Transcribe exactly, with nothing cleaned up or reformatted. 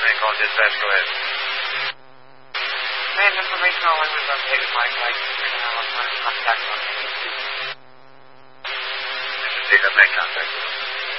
man call dispatch. Go ahead. Man, information on was updated, Mike. Like, you're going to have a contact on me. Pick up that contact with us.